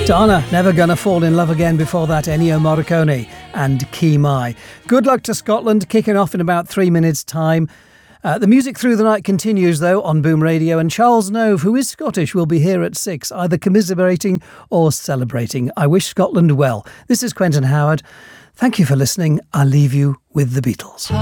Donna, Never Gonna Fall in Love Again. Before that, Ennio Morricone and Key Mai. Good luck to Scotland, kicking off in about 3 minutes' time. The music through the night continues, though, on Boom Radio, and Charles Nove, who is Scottish, will be here at 6, either commiserating or celebrating. I wish Scotland well. This is Quentin Howard. Thank you for listening. I'll leave you with the Beatles.